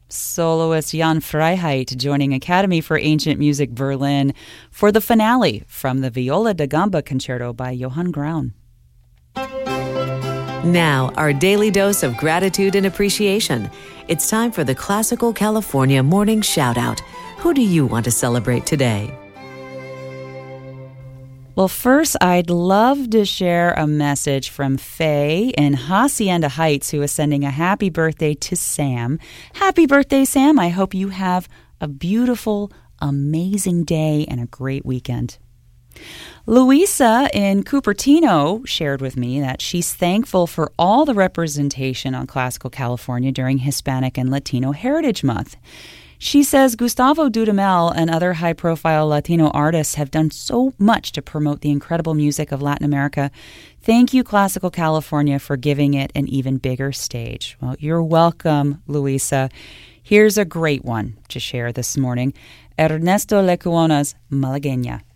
Soloist Jan Freiheit joining Academy for Ancient Music Berlin for the finale from the Viola da Gamba Concerto by Johann Graun. Now, our daily dose of gratitude and appreciation. It's time for the Classical California Morning Shoutout. Who do you want to celebrate today? Well, first, I'd love to share a message from Faye in Hacienda Heights, who is sending a happy birthday to Sam. Happy birthday, Sam. I hope you have a beautiful, amazing day and a great weekend. Louisa in Cupertino shared with me that she's thankful for all the representation on Classical California during Hispanic and Latino Heritage Month. She says Gustavo Dudamel and other high-profile Latino artists have done so much to promote the incredible music of Latin America. Thank you, Classical California, for giving it an even bigger stage. Well, you're welcome, Luisa. Here's a great one to share this morning. Ernesto Lecuona's Malagueña.